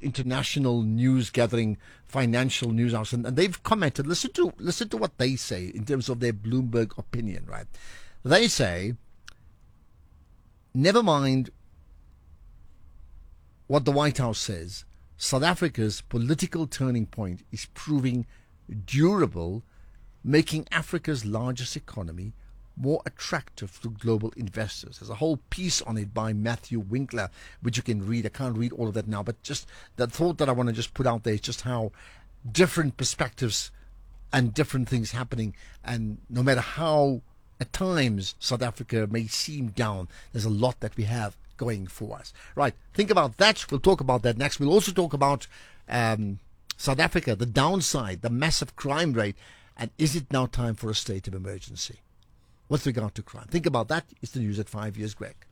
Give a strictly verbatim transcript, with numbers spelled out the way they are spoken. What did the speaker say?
international news gathering, financial news house, and, and they've commented. Listen to listen to what they say in terms of their Bloomberg opinion. Right? They say, never mind what the White House says, South Africa's political turning point is proving durable, making Africa's largest economy more attractive to global investors. There's a whole piece on it by Matthew Winkler, which you can read. I can't read all of that now, but just the thought that I want to just put out there is just how different perspectives and different things happening, and no matter how at times South Africa may seem down, there's a lot that we have going for us. Right, think about that. We'll talk about that next. We'll also talk about um, South Africa, the downside, the massive crime rate, and is it now time for a state of emergency with regard to crime? Think about that. It's the news at five years, Greg.